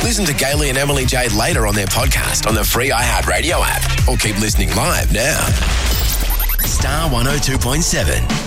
Listen to Gailey and Emily Jade later on their podcast on the free iHeartRadio app or keep listening live now. Star 102.7.